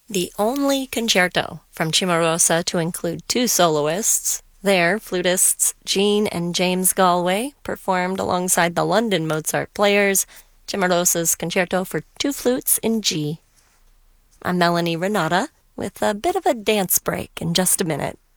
The only concerto from Cimarosa to include two soloists. There, flutists Jean and James Galway performed alongside the London Mozart players Cimarosa's concerto for two flutes in G. I'm Melanie Renata with a bit of a dance break in just a minute.